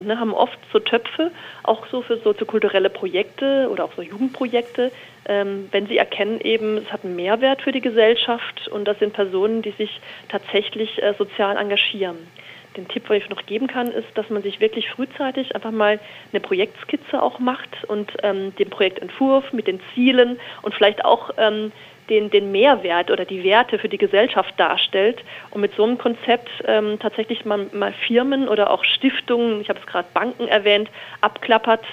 Haben oft so Töpfe, auch so für soziokulturelle Projekte oder auch so Jugendprojekte, wenn sie erkennen eben, es hat einen Mehrwert für die Gesellschaft und das sind Personen, die sich tatsächlich sozial engagieren. Den Tipp, den ich noch geben kann, ist, dass man sich wirklich frühzeitig einfach mal eine Projektskizze auch macht und den Projektentwurf mit den Zielen und vielleicht auch den Mehrwert oder die Werte für die Gesellschaft darstellt und mit so einem Konzept tatsächlich mal Firmen oder auch Stiftungen, ich habe es gerade Banken erwähnt, abklappert,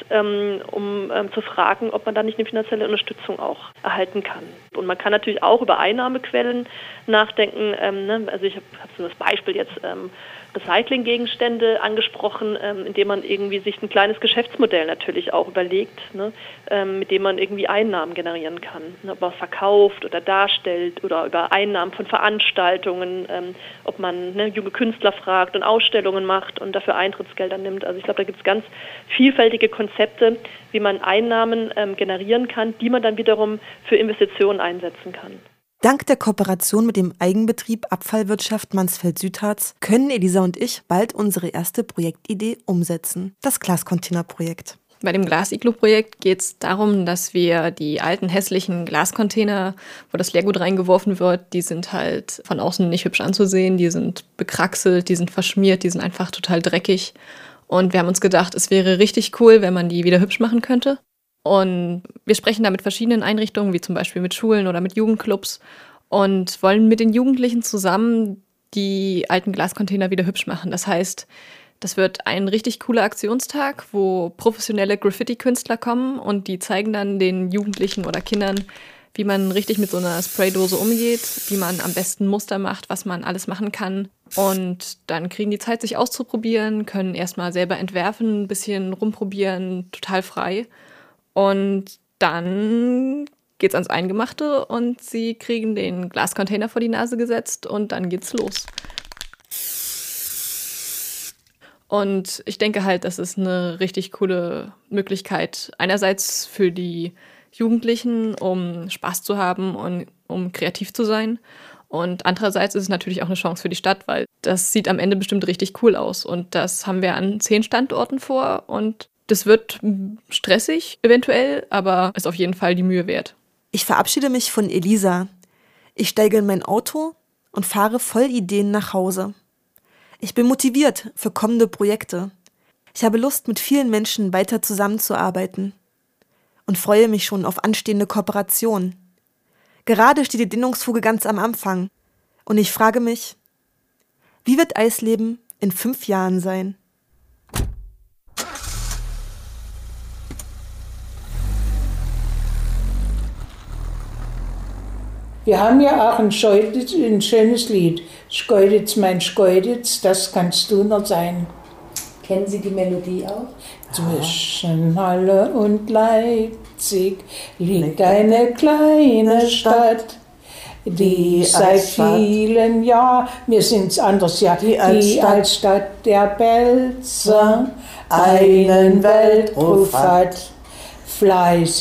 um zu fragen, ob man da nicht eine finanzielle Unterstützung auch erhalten kann. Und man kann natürlich auch über Einnahmequellen nachdenken. Also ich habe so das Beispiel jetzt Recyclinggegenstände angesprochen, indem man irgendwie sich ein kleines Geschäftsmodell natürlich auch überlegt, mit dem man irgendwie Einnahmen generieren kann. Ob man verkauft oder darstellt oder über Einnahmen von Veranstaltungen, ob man junge Künstler fragt und Ausstellungen macht und dafür Eintrittsgelder nimmt. Also ich glaube, da gibt es ganz vielfältige Konzepte, wie man Einnahmen generieren kann, die man dann wiederum für Investitionen einsetzen kann. Dank der Kooperation mit dem Eigenbetrieb Abfallwirtschaft Mansfeld-Südharz können Elisa und ich bald unsere erste Projektidee umsetzen. Das Glascontainerprojekt. Bei dem Glasiglu-Projekt geht es darum, dass wir die alten hässlichen Glascontainer, wo das Leergut reingeworfen wird, die sind halt von außen nicht hübsch anzusehen, die sind bekraxelt, die sind verschmiert, die sind einfach total dreckig. Und wir haben uns gedacht, es wäre richtig cool, wenn man die wieder hübsch machen könnte. Und wir sprechen da mit verschiedenen Einrichtungen, wie zum Beispiel mit Schulen oder mit Jugendclubs und wollen mit den Jugendlichen zusammen die alten Glascontainer wieder hübsch machen. Das heißt, das wird ein richtig cooler Aktionstag, wo professionelle Graffiti-Künstler kommen und die zeigen dann den Jugendlichen oder Kindern, wie man richtig mit so einer Spraydose umgeht, wie man am besten Muster macht, was man alles machen kann. Und dann kriegen die Zeit, sich auszuprobieren, können erstmal selber entwerfen, ein bisschen rumprobieren, total frei. Und dann geht's ans Eingemachte und sie kriegen den Glascontainer vor die Nase gesetzt und dann geht's los. Und ich denke halt, das ist eine richtig coole Möglichkeit, einerseits für die Jugendlichen, um Spaß zu haben und um kreativ zu sein. Und andererseits ist es natürlich auch eine Chance für die Stadt, weil das sieht am Ende bestimmt richtig cool aus. Und das haben wir an 10 Standorten vor und das wird stressig eventuell, aber ist auf jeden Fall die Mühe wert. Ich verabschiede mich von Elisa. Ich steige in mein Auto und fahre voll Ideen nach Hause. Ich bin motiviert für kommende Projekte. Ich habe Lust, mit vielen Menschen weiter zusammenzuarbeiten und freue mich schon auf anstehende Kooperationen. Gerade steht die Dehnungsfuge ganz am Anfang und ich frage mich, wie wird Eisleben in 5 Jahren sein? Wir haben ja auch ein schönes Lied. Schkeuditz, mein Schkeuditz, das kannst du noch sein. Kennen Sie die Melodie auch? Zwischen Halle und Leipzig liegt eine kleine Stadt, die seit vielen Jahren, mir sind's anders, ja, die als Stadt der Belzer einen Weltruf hat. Fleißig